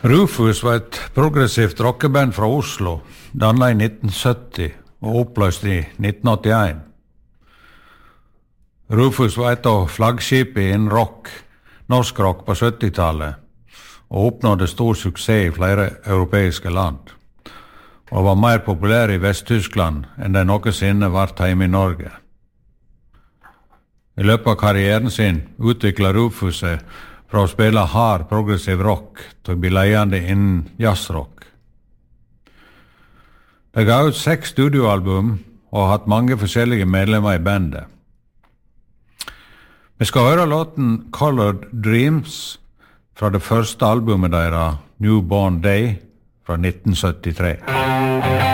Rufus var et progressivt rockeband fra Oslo, dannet i 1970 og oppløst i 1981. Rufus var et av flaggskipene innen rock, norsk rock på 70-tallet, og oppnådde stor suksess i flere europeiske land, og var mer populær i Vest-Tyskland enn det noensinne vært hjemme i Norge. I løpet av karrieren sin utviklet Rufus seg fra å spille hard progressiv rock til å bli ledende innen jazzrock. De ga ut 6 studioalbum og har hatt mange forskjellige medlemmer i bandet. Vi skal høre låten Colored Dreams fra det første albumet deres, Newborn Day, fra 1973.